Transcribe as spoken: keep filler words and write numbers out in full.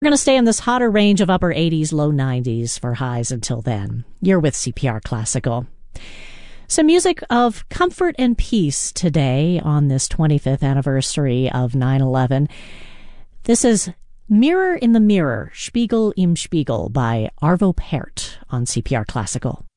We're going to stay in this hotter range of upper eighties, low nineties for highs until then. You're with C P R Classical. Some music of comfort and peace today on this twenty-fifth anniversary of nine eleven. This is Mirror in the Mirror, Spiegel im Spiegel by Arvo Pärt on C P R Classical.